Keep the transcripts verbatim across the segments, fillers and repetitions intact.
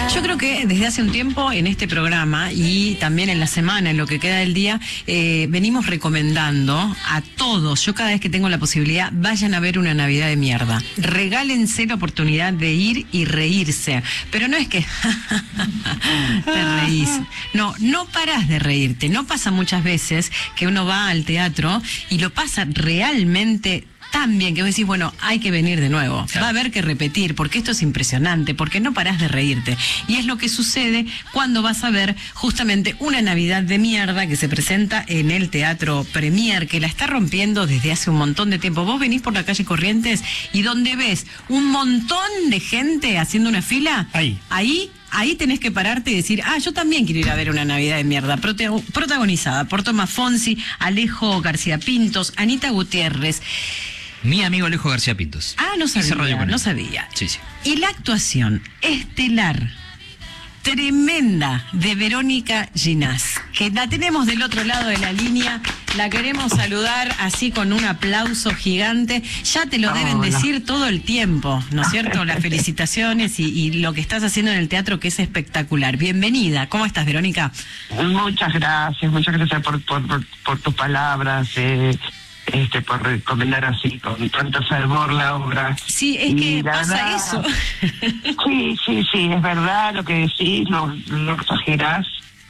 Yo creo que desde hace un tiempo en este programa y también en la semana, en lo que queda del día, eh, venimos recomendando a todos, yo cada vez que tengo la posibilidad, vayan a ver Una Navidad de Mierda. Regálense la oportunidad de ir y reírse. Pero no es que te reís. No, no parás de reírte. No pasa muchas veces que uno va al teatro y lo pasa realmente tan bien que vos decís, bueno, hay que venir de nuevo, claro. Va a haber que repetir, porque esto es impresionante, porque no parás de reírte. Y es lo que sucede cuando vas a ver justamente Una Navidad de Mierda que se presenta en el Teatro Premier, que la está rompiendo desde hace un montón de tiempo. Vos venís por la calle Corrientes y donde ves un montón de gente haciendo una fila, ahí, ahí Ahí tenés que pararte y decir, ah, yo también quiero ir a ver Una Navidad de Mierda, Prote- protagonizada por Tomás Fonsi, Alejo García Pintos, Anita Gutiérrez. Mi amigo Alejo García Pintos. Ah, no sabía, no sabía. Sí, sí. Y la actuación estelar, tremenda, de Verónica Ginás, que la tenemos del otro lado de la línea, la queremos saludar así con un aplauso gigante. Ya te lo deben Hola. decir todo el tiempo, ¿no es cierto? Las felicitaciones y, y lo que estás haciendo en el teatro, que es espectacular. Bienvenida. ¿Cómo estás, Verónica? Muchas gracias, muchas gracias por, por, por, por tus palabras, eh, este, por recomendar así con tanto fervor la obra. Sí, es Y que la pasa verdad, eso. Sí, sí, sí, es verdad lo que decís, no, no exagerás.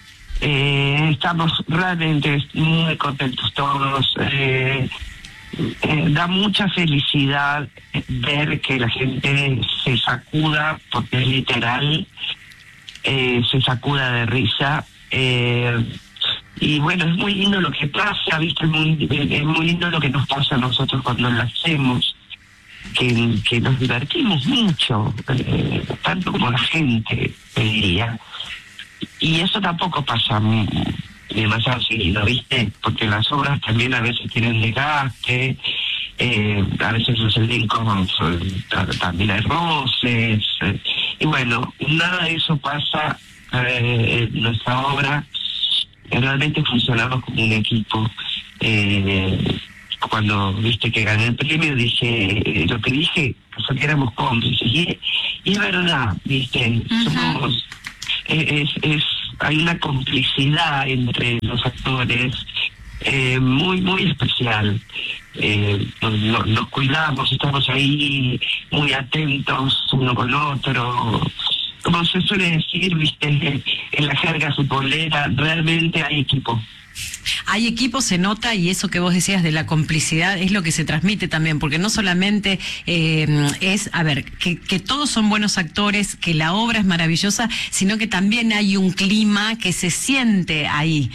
Eh, estamos realmente muy contentos todos. Eh, eh, da mucha felicidad ver que la gente se sacuda, porque es literal, eh, se sacuda de risa. Eh, y bueno, es muy lindo lo que pasa, ¿viste? Es muy, es muy lindo lo que nos pasa a nosotros cuando lo hacemos, que, que nos divertimos mucho, eh, tanto como la gente, te diría. Y eso tampoco pasa mm, demasiado seguido, ¿viste? Porque las obras también a veces tienen desgaste, eh, a veces los elencos también hay roces, eh, y bueno, nada de eso pasa eh, en nuestra obra. Realmente funcionamos como un equipo. Eh, cuando viste que gané el premio, dije, eh, lo que dije, fue que éramos cómplices. Y, y es verdad, viste, uh-huh. somos, es, es, hay una complicidad entre los actores eh, muy, muy especial. Eh, nos, nos, nos cuidamos, estamos ahí muy atentos uno con otro. Como se suele decir, viste, en la jerga futbolera, realmente hay equipo. Hay equipo, se nota, y eso que vos decías de la complicidad es lo que se transmite también, porque no solamente eh, es, a ver, que, que todos son buenos actores, que la obra es maravillosa, sino que también hay un clima que se siente ahí.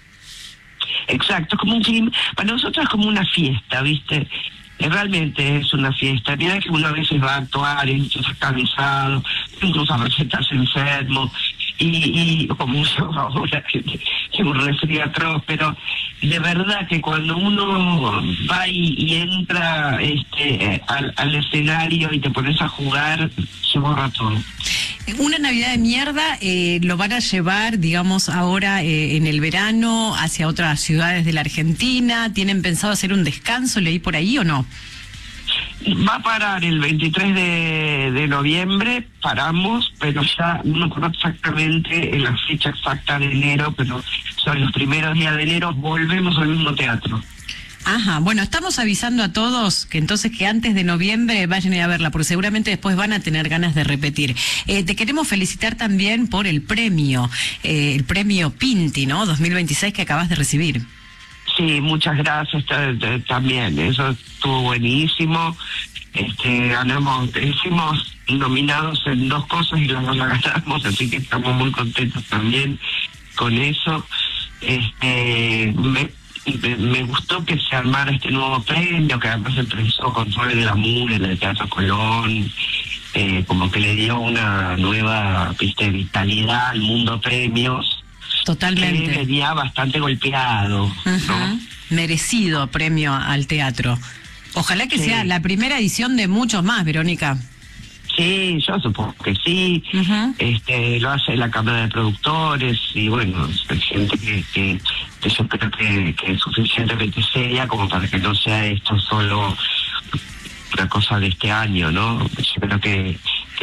Exacto, como un clima, para nosotros es como una fiesta, ¿viste? Realmente es una fiesta. Mira que uno a veces va a actuar, incluso está cansado, incluso a veces estás enfermo, y, y como yo ahora, que tengo un resfrío atroz, pero de verdad que cuando uno va y, y entra este al, al escenario y te pones a jugar, se borra todo. Una Navidad de Mierda, eh, lo van a llevar, digamos, ahora eh, en el verano hacia otras ciudades de la Argentina. ¿Tienen pensado hacer un descanso, leí por ahí, o no? Va a parar el veintitrés de noviembre, paramos, pero ya no conozco exactamente la fecha exacta de enero, pero son los primeros días de enero, volvemos al mismo teatro. Ajá, bueno, estamos avisando a todos que entonces que antes de noviembre vayan a ir a verla, porque seguramente después van a tener ganas de repetir. Eh, te queremos felicitar también por el premio, eh, el premio Pinti, ¿no? dos mil veintiséis que acabas de recibir. Sí, muchas gracias también, eso estuvo buenísimo. Este, ganamos, hicimos nominados en dos cosas y las dos las ganamos, así que estamos muy contentos también con eso. Este, me, me, me gustó que se armara este nuevo premio, que además empezó con Suave del Amor en el Teatro Colón, eh, como que le dio una nueva, viste, vitalidad al mundo premios. Totalmente. Que venía bastante golpeado, uh-huh. ¿no? Merecido premio al teatro. Ojalá que sí. sea la primera edición de muchos más, Verónica. Sí, yo supongo que sí. Uh-huh. Este, lo hace la Cámara de Productores y bueno, hay gente que, que, que yo creo que, que es suficientemente seria como para que no sea esto solo una cosa de este año, ¿no? Yo creo que, que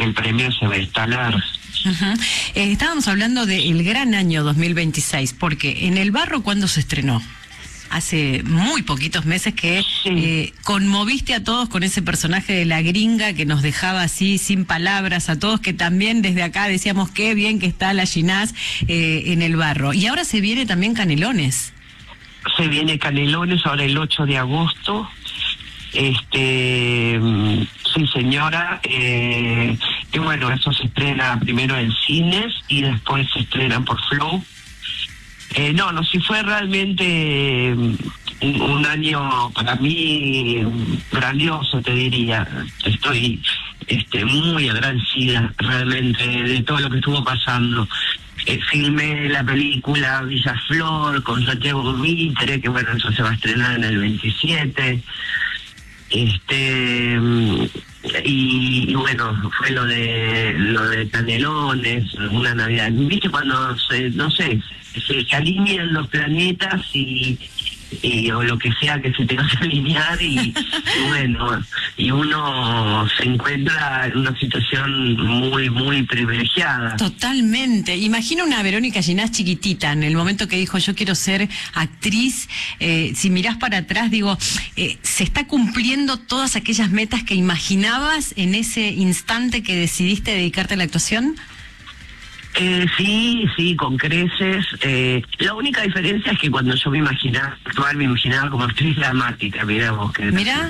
el premio se va a instalar. Uh-huh. Eh, estábamos hablando del gran año dos mil veintiséis, porque en El Barro, ¿cuándo se estrenó? Hace muy poquitos meses que Sí. eh, conmoviste a todos con ese personaje de la gringa que nos dejaba así sin palabras, a todos que también desde acá decíamos qué bien que está la Ginás eh, en El Barro. Y ahora se viene también Canelones. Se viene Canelones ahora el ocho de agosto. Este, sí señora, eh, y bueno, eso se estrena primero en cines y después se estrena por Flow. Eh, no, no, sí fue realmente un, un año para mí grandioso, te diría. Estoy este, muy agradecida realmente de todo lo que estuvo pasando. Eh, filmé la película Villa Flor con Santiago Mitre, que bueno, eso se va a estrenar en el veintisiete. Este y, y bueno, fue lo de lo de Canelones, una Navidad. ¿Viste cuando se, no sé, se, se alinean los planetas y, y o lo que sea que se tenga que alinear y, y bueno, y uno se encuentra en una situación muy, muy privilegiada. Totalmente. Imagina una Verónica Ginás chiquitita en el momento que dijo yo quiero ser actriz. Eh, si mirás para atrás, digo, eh, se está cumpliendo todas aquellas metas que imaginabas en ese instante que decidiste dedicarte a la actuación. Eh, sí, sí, con creces. Eh, la única diferencia es que cuando yo me imaginaba actuar, me imaginaba como actriz dramática, mirá vos. Que Mirá.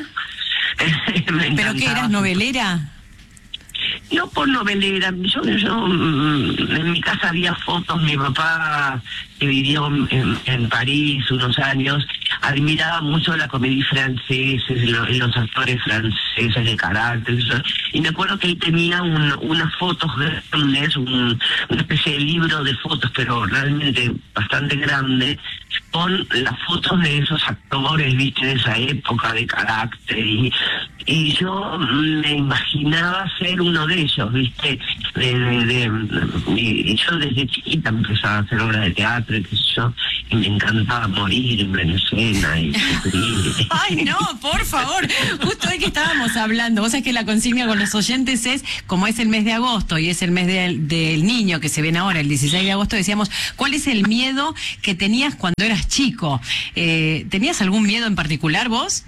¿Pero qué eras, novelera? No por novelera, yo, yo mm, en mi casa había fotos, mi papá que vivió en, en París unos años, admiraba mucho la comedia francesa, lo, los actores franceses de carácter, eso. Y me acuerdo que él tenía un, unas fotos grandes, un, una especie de libro de fotos, pero realmente bastante grande, con las fotos de esos actores, viste, de esa época de carácter, y, y yo me imaginaba ser uno de ellos, viste, de, de, de, y, y yo desde chiquita empezaba a hacer obras de teatro, qué sé yo, y me encantaba morirme en escena y sufrir. Ay, no, por favor, justo hoy que estábamos hablando, vos sabés que la consigna con los oyentes es, como es el mes de agosto y es el mes del, del niño que se viene ahora, el dieciséis de agosto, decíamos, ¿cuál es el miedo que tenías cuando eras chico? Eh, ¿Tenías algún miedo en particular vos?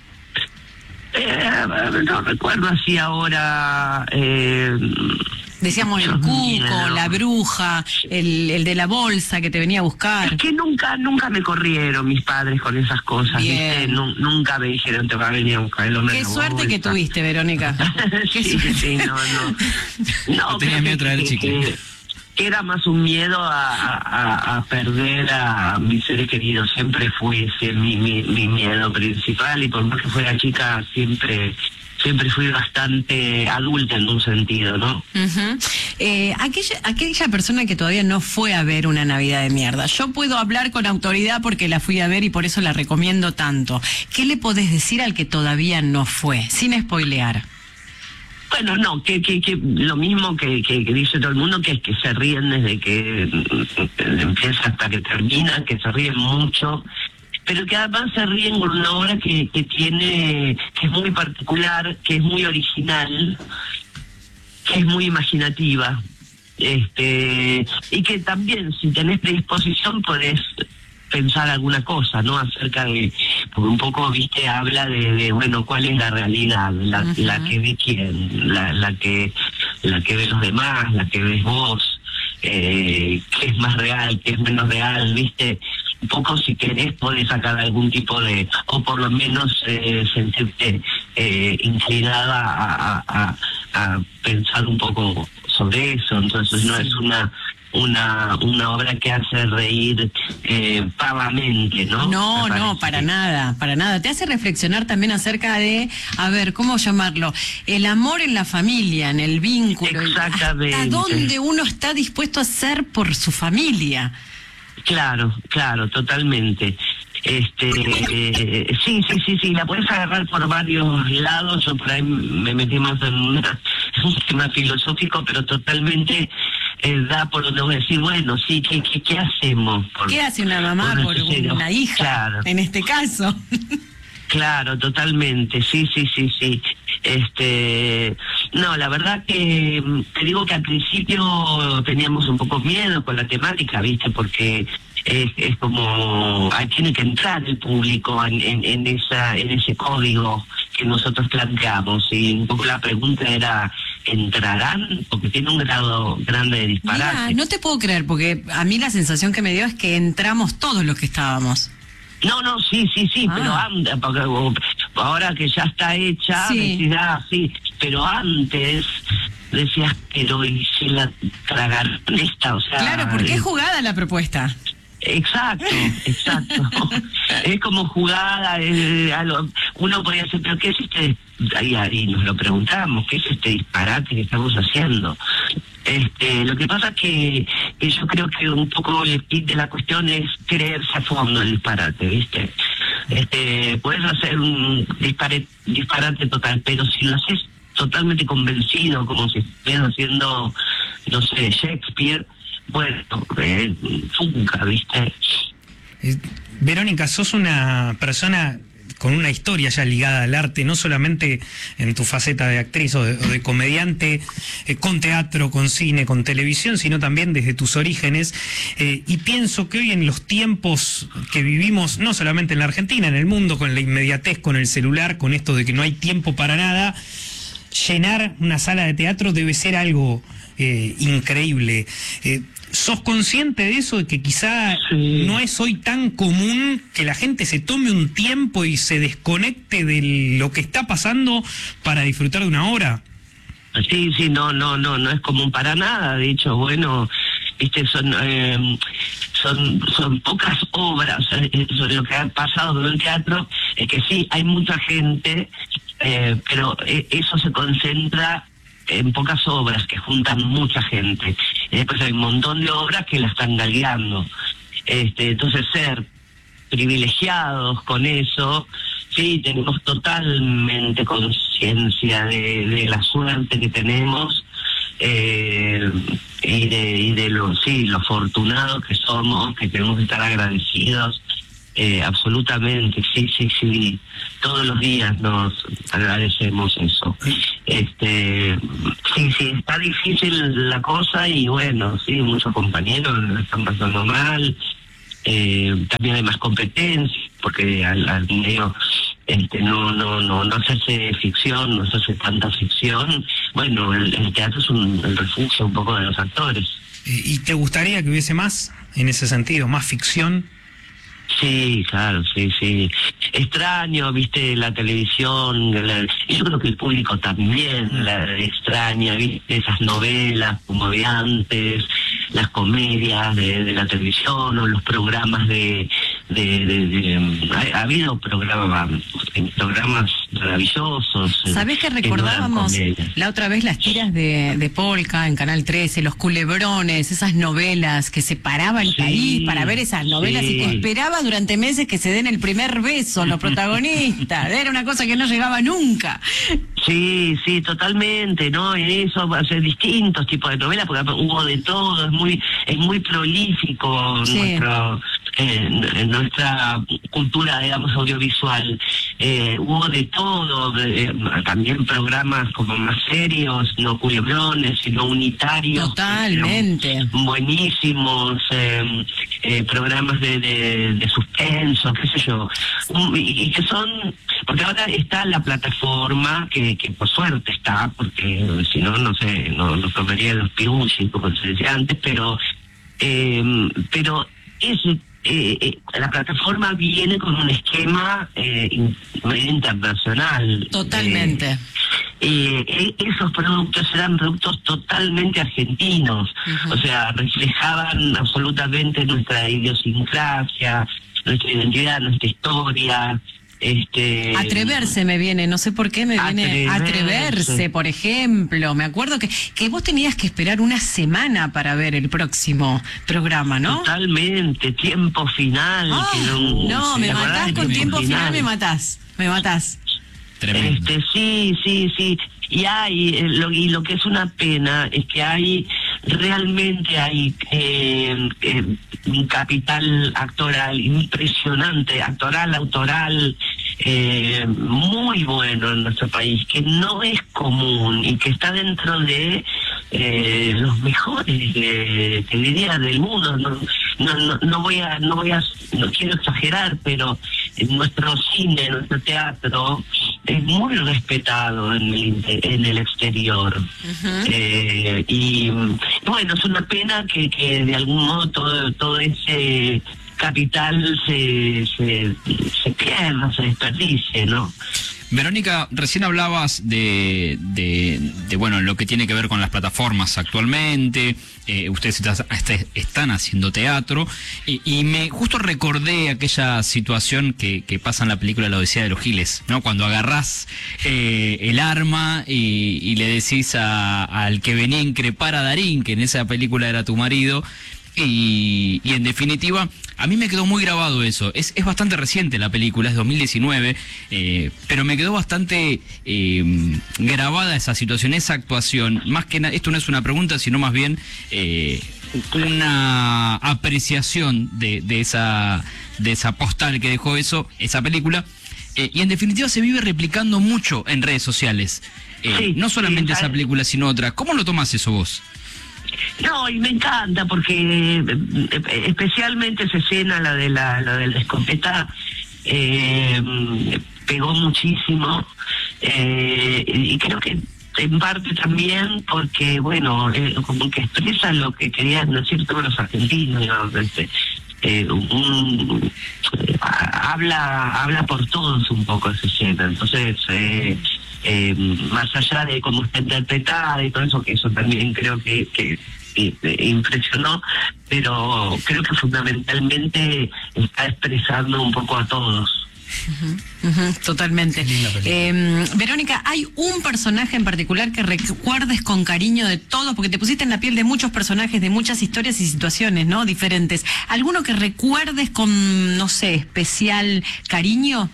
Eh, no recuerdo así ahora. Eh, Decíamos el cuco, la bruja, el, el de la bolsa que te venía a buscar. Es que nunca, nunca me corrieron mis padres con esas cosas, ¿viste? Nu- nunca me dijeron te va a venir a buscar el hombre. Qué suerte que tuviste, Verónica. sí, sí, no, no. No, no tenía miedo de traer el chicle. Que era más un miedo a, a, a perder a mis seres queridos. Siempre fue ese mi, mi, mi miedo principal, y por más que fuera chica, siempre siempre fui bastante adulta en un sentido, ¿no? Uh-huh. eh, aquella, aquella persona que todavía no fue a ver Una Navidad de Mierda, yo puedo hablar con autoridad porque la fui a ver y por eso la recomiendo tanto. ¿Qué le podés decir al que todavía no fue, sin spoilear? Bueno, no, que, que, que lo mismo que, que, que dice todo el mundo, que es que se ríen desde que empieza hasta que termina, que se ríen mucho, pero que además se ríen con una obra que, que tiene, que es muy particular, que es muy original, que es muy imaginativa, este, y que también, si tenés predisposición, podés pensar alguna cosa, ¿no? Acerca de, porque un poco, viste, habla de, de bueno, cuál es la realidad, la, uh-huh. la que ve quién, la, la que la que ve los demás, la que ves vos, eh, qué es más real, qué es menos real, viste. Un poco, si querés, podés sacar algún tipo de, o por lo menos eh, sentirte eh, inclinada a, a, a, a pensar un poco sobre eso. Entonces no es una una una obra que hace reír eh, pavamente, ¿no? No, no, para nada, para nada. Te hace reflexionar también acerca de, a ver, ¿cómo llamarlo? El amor en la familia, en el vínculo. Exactamente. ¿Hasta dónde uno está dispuesto a hacer por su familia? Claro, claro, totalmente. Este, eh, sí, sí, sí, sí, la puedes agarrar por varios lados. Yo por ahí me metí más en una, un tema filosófico, pero totalmente eh, da por donde voy a decir, bueno, sí, ¿qué, qué, qué hacemos? Por, ¿Qué hace una mamá por, por una hija, claro, en este caso? Claro, totalmente, sí, sí, sí, sí. Este, No, la verdad que te digo que al principio teníamos un poco miedo con la temática, ¿viste? Porque es, es como, ahí tiene que entrar el público en, en, en esa en ese código que nosotros planteamos, y un poco la pregunta era, ¿entrarán? Porque tiene un grado grande de disparate. Mira, no te puedo creer, porque a mí la sensación que me dio es que entramos todos los que estábamos. No, no, sí, sí, sí, Ah. pero anda, porque ahora que ya está hecha, Sí. decís, ah, sí, pero antes decías, pero ¿y si la tragaron esta? O sea, Claro, porque es jugada la propuesta. Exacto, exacto. Es como jugada, eh, algo, uno podría decir, pero ¿qué es este? Ahí, ahí nos lo preguntamos, ¿qué es este disparate que estamos haciendo? Este, lo que pasa es que, que yo creo que un poco el kit de la cuestión es creerse a fondo el disparate, ¿viste? Este, puedes hacer un disparate, disparate total, pero si lo haces totalmente convencido, como si estuvieras haciendo, no sé, Shakespeare, bueno, eh, nunca, ¿viste? Eh, Verónica, sos una persona con una historia ya ligada al arte, no solamente en tu faceta de actriz o de, o de comediante, eh, con teatro, con cine, con televisión, sino también desde tus orígenes. Eh, y pienso que hoy en los tiempos que vivimos, no solamente en la Argentina, en el mundo, con la inmediatez, con el celular, con esto de que no hay tiempo para nada, llenar una sala de teatro debe ser algo eh, increíble. Eh, ¿Sos consciente de eso, de que quizá Sí. no es hoy tan común que la gente se tome un tiempo y se desconecte de lo que está pasando para disfrutar de una obra? Sí, sí, no, no, no, no es común para nada. De hecho, bueno, viste, son eh, son son pocas obras. Eh, eso, lo que ha pasado en el teatro es que sí, hay mucha gente, eh, pero eh, eso se concentra en pocas obras que juntan mucha gente. Y después hay un montón de obras que la están galgueando. Este, entonces, ser privilegiados con eso, sí, tenemos totalmente conciencia de, de la suerte que tenemos, eh, y de y de lo sí lo afortunados que somos, que tenemos que estar agradecidos. Eh, absolutamente, sí, sí, sí. Todos los días nos agradecemos eso. Este, sí, sí, está difícil la cosa y bueno, sí, muchos compañeros la están pasando mal. Eh, también hay más competencia porque al, al medio este, no, no, no, no se hace ficción, no se hace tanta ficción. Bueno, el, el teatro es un, el refugio un poco de los actores. Eh, ¿Y te gustaría que hubiese más en ese sentido, más ficción? Sí, claro, sí, sí. Extraño, viste, la televisión, la, yo creo que el público también la extraña, viste, esas novelas como de antes, las comedias de, de la televisión o los programas de... de, de, de ha, ha habido programas, programas maravillosos. ¿Sabés que recordábamos que no eran comedias. la otra vez las tiras de, de Polka en Canal trece, los culebrones, esas novelas que se paraba el Sí, país para ver esas novelas sí. y que esperaba durante meses que se den el primer beso los protagonistas? Era una cosa que no llegaba nunca. Sí, sí, totalmente, ¿no? Y eso va a ser distintos tipos de novelas, porque hubo de todo, es muy, es muy prolífico Sí. nuestro, eh, en nuestra cultura, digamos, audiovisual. Eh, hubo de todo, eh, también programas como más serios, no culebrones, sino unitarios. Totalmente. eh, Buenísimos, eh, eh, programas de, de, de suspenso, qué sé yo. Um, y, y que son, porque ahora está la plataforma, que, que por suerte está, porque si no, no sé, no, no comería los piuchis, como se decía antes, pero, eh, pero es... Eh, eh, la plataforma viene con un esquema eh, in- internacional. Totalmente. Eh, eh, esos productos eran productos totalmente argentinos, Ujú. o sea, reflejaban absolutamente nuestra idiosincrasia, nuestra identidad, nuestra historia. Este, Atreverse me viene, no sé por qué me viene Atreverse. atreverse, por ejemplo. Me acuerdo que, que vos tenías que esperar una semana para ver el próximo programa, ¿no? Totalmente, tiempo final. Ah, que no, me ¿te acordás matás del con tiempo final, me matás, me matás. Tremendo. Este, sí, sí, sí. Y hay, eh, lo, y lo que es una pena es que hay realmente hay eh, eh, un capital actoral impresionante, actoral, autoral, eh, muy bueno en nuestro país, que no es común y que está dentro de eh, los mejores, de, te diría, del mundo. No, no, no, no voy a, no voy a, no quiero exagerar, pero en nuestro cine, nuestro teatro es muy respetado en el, en el exterior. Uh-huh. eh, y bueno, es una pena que, que de algún modo todo, todo ese capital se, se, se pierda, se desperdicie, ¿no? Verónica, recién hablabas de, de, de bueno, lo que tiene que ver con las plataformas actualmente. Eh, ustedes está, está, están haciendo teatro y, y me justo recordé aquella situación que, que pasa en la película La Odisea de los Giles, ¿no? Cuando agarrás eh, el arma y, y le decís a, al que venía a increpar a Darín, que en esa película era tu marido. Y, y en definitiva, a mí me quedó muy grabado eso. Es, es bastante reciente la película, es dos mil diecinueve, eh, pero me quedó bastante eh, grabada esa situación, esa actuación. Más que nada, esto no es una pregunta, sino más bien eh, una apreciación de, de esa de esa postal que dejó eso, esa película. Eh, y en definitiva se vive replicando mucho en redes sociales. Eh, sí, no solamente sí, esa película, sino otra. ¿Cómo lo tomás eso vos? No, y me encanta porque especialmente esa escena, la de la, la de la escopeta, eh, pegó muchísimo, eh, y creo que en parte también porque, bueno, eh, como que expresa lo que querían decir todos los argentinos, digamos, este, eh, un, eh, habla habla por todos un poco esa escena. Entonces, eh, eh, más allá de cómo está interpretada y todo eso, que eso también creo que, que, que impresionó, pero creo que fundamentalmente está expresando un poco a todos. Uh-huh, uh-huh, totalmente. Eh, Verónica, ¿hay un personaje en particular que recuerdes con cariño de todos? Porque te pusiste en la piel de muchos personajes, de muchas historias y situaciones, ¿no? Diferentes. ¿Alguno que recuerdes con, no sé, especial cariño?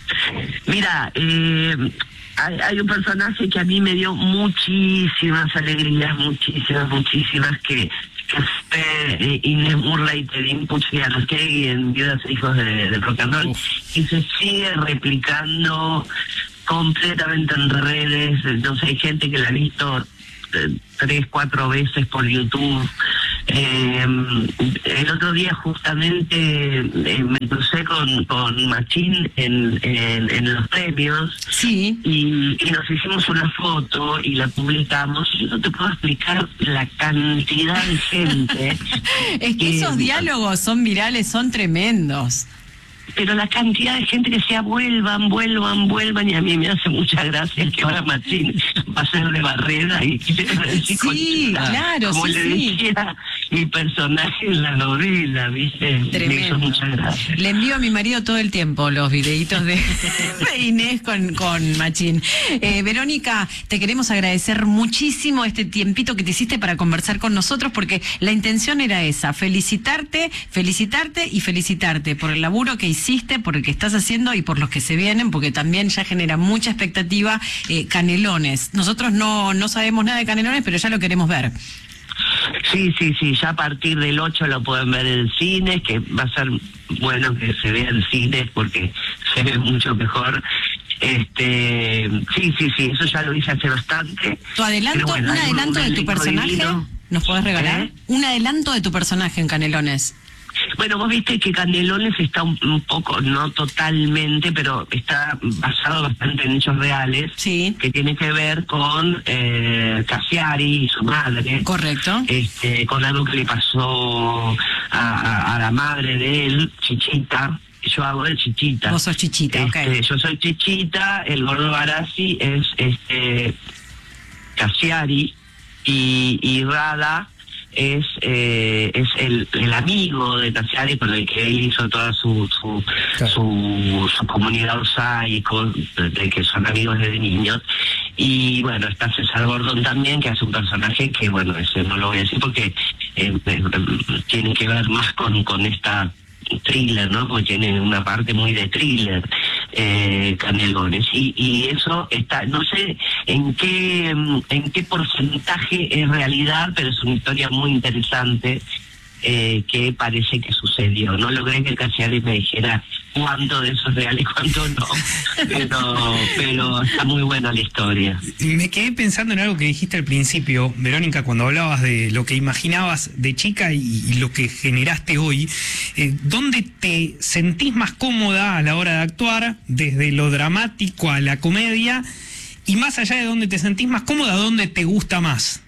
Mira, eh, hay, hay un personaje que a mí me dio muchísimas alegrías, muchísimas, muchísimas, que... que fue eh, Inés Murray y Tedín Puchianostegui en Viudas e Hijos de, de Rock and Roll, y se sigue replicando completamente en redes. No sé, hay gente que la ha visto eh, tres, cuatro veces por YouTube. Eh, el otro día justamente eh, me crucé con, con Machín en, en, en los premios, sí, y, y nos hicimos una foto y la publicamos. Yo no te puedo explicar la cantidad de gente. Es que, que esos diálogos son virales, son tremendos. Pero la cantidad de gente que decía vuelvan, vuelvan, vuelvan, y a mí me hace mucha gracia que ahora Machín va a ser de Barrera y sí, Conchita, claro, como sí, le sí. decía mi personaje en la novela, ¿viste? Tremendo. Me hizo mucha gracia. Le envío a mi marido todo el tiempo los videitos de, de Inés con, con Machín. Eh, Verónica, te queremos agradecer muchísimo este tiempito que te hiciste para conversar con nosotros, porque la intención era esa, felicitarte, felicitarte y felicitarte por el laburo que hiciste, por el que estás haciendo y por los que se vienen, porque también ya genera mucha expectativa. eh, Canelones, nosotros no, no sabemos nada de Canelones, pero ya lo queremos ver. Sí, sí, sí, ya a partir del ocho lo pueden ver en cines, que va a ser bueno que se vea en cines porque se ve mucho mejor. Este, sí, sí, sí, eso ya lo hice hace bastante. ¿Tu adelanto, bueno, un adelanto un de tu personaje? Divino. ¿Nos podés regalar? ¿Eh? Un adelanto de tu personaje en Canelones. Bueno, vos viste que Canelones está un, un poco, no totalmente, pero está basado bastante en hechos reales, sí, que tiene que ver con eh, Cassiari y su madre. Correcto. Este, con algo que le pasó a, a, a la madre de él, Chichita. Yo hago de Chichita. Vos sos Chichita, este, ok. Yo soy Chichita, el gordo Barassi es este Cassiari, y, y Rada es eh, es el, el amigo de Cassiari con el que él hizo toda su su, claro. su, su comunidad Orsay, de que son amigos desde niños. Y bueno, está César Gordon también, que hace un personaje que, bueno, ese no lo voy a decir porque eh, eh, tiene que ver más con, con esta thriller, ¿no? Porque tiene una parte muy de thriller. eh, Canelones, y, y eso está, no sé en qué en qué porcentaje es realidad, pero es una historia muy interesante eh, que parece que sucedió. No logré que el Casiari me dijera cuánto de eso es real y cuánto no, pero, pero está muy buena la historia. Me quedé pensando en algo que dijiste al principio, Verónica, cuando hablabas de lo que imaginabas de chica y, y lo que generaste hoy. Eh, ¿Dónde te sentís más cómoda a la hora de actuar, desde lo dramático a la comedia? Y más allá de dónde te sentís más cómoda, ¿dónde te gusta más?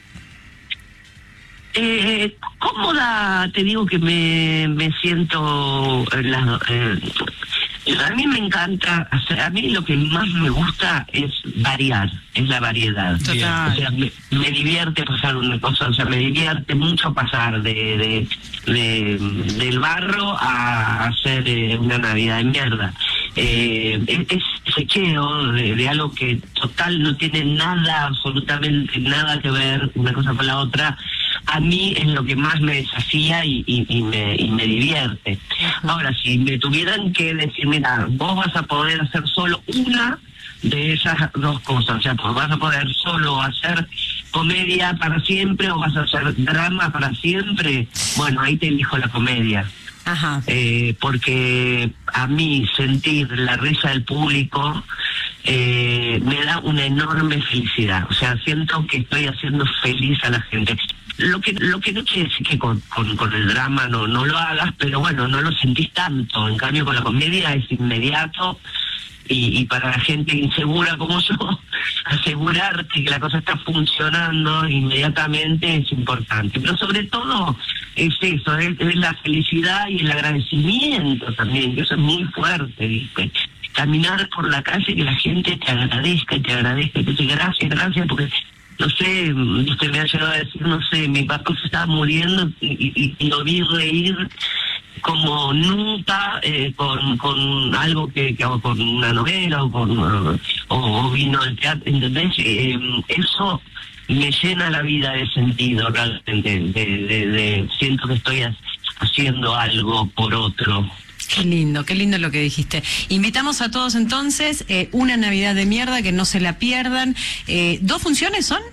Eh, cómoda, te digo que me, me siento en la, eh, a mí me encanta hacer, a mí lo que más me gusta es variar, es la variedad. Total. O sea, me, me divierte pasar una cosa, o sea, me divierte mucho pasar de, de, de del barro a hacer eh, una Navidad de mierda. Eh, es, es chequeo de, de algo que total no tiene nada, absolutamente nada que ver una cosa con la otra. A mí es lo que más me desafía y, y, y, me, y me divierte. Ahora, si me tuvieran que decir, mira, vos vas a poder hacer solo una de esas dos cosas, o sea, pues vas a poder solo hacer comedia para siempre o vas a hacer drama para siempre, bueno, ahí te elijo la comedia. Ajá. Eh, porque a mí sentir la risa del público eh, me da una enorme felicidad, o sea, siento que estoy haciendo feliz a la gente. Lo que lo que no quiere decir que con, con, con el drama no no lo hagas, pero bueno, no lo sentís tanto. En cambio, con la comedia es inmediato y, y para la gente insegura como yo, asegurarte que la cosa está funcionando inmediatamente es importante. Pero sobre todo es eso, es, es la felicidad y el agradecimiento también, que eso es muy fuerte, ¿viste? Caminar por la calle y que la gente te agradezca y te agradezca y te dice gracias, gracias, porque... No sé, usted me ha llegado a decir, no sé, mi papá se estaba muriendo y, y, y lo vi reír como nunca eh, con, con algo que, que hago con una novela o con o, o vino al teatro, ¿entendés? Eh, eso me llena la vida de sentido realmente, de, de, de, siento que estoy haciendo algo por otro. Qué lindo, qué lindo lo que dijiste. Invitamos a todos entonces, eh, una Navidad de mierda, que no se la pierdan. Eh, ¿Dos funciones son?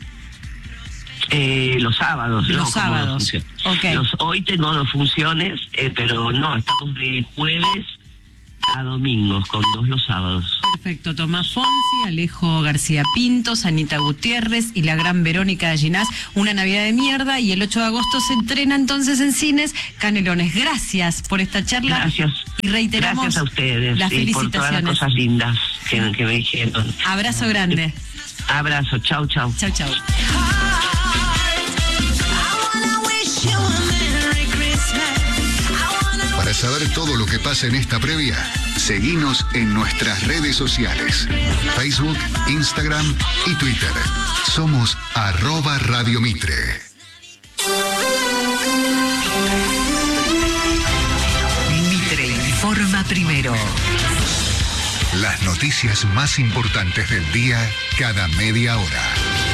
Eh, los sábados. Los no, sábados. Okay. Los, hoy tengo dos funciones, eh, pero no, estamos de jueves a domingos, con dos los sábados. Perfecto. Tomás Fonsi, Alejo García Pintos, Anita Gutiérrez y la gran Verónica de Ginás, una Navidad de mierda, y el ocho de agosto se estrena entonces en cines Canelones. Gracias por esta charla. Gracias. Y reiteramos Gracias a ustedes las y felicitaciones. por todas las cosas lindas que, que me dijeron. Abrazo grande. Abrazo, chau, chau. Chau, chau. Para saber todo lo que pasa en esta previa, seguinos en nuestras redes sociales, Facebook, Instagram y Twitter. Somos arroba Radio Mitre. Mitre informa primero. Las noticias más importantes del día cada media hora.